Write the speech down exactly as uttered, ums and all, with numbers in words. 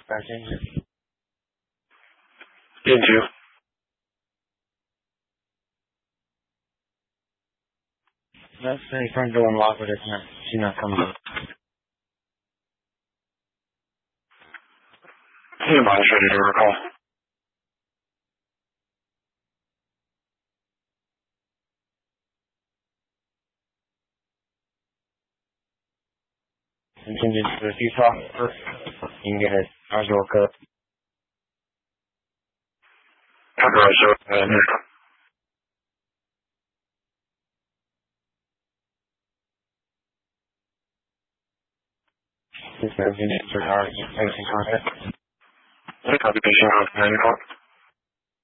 Back engine. Into. That's the front door unlocked, but it's not. She's not coming up. Anybody's ready to recall. Contingent to the Utah first. You can get a our door cut. How do I show it? Uh, here. This contingent for our facing contact. Copy patient on nine o'clock.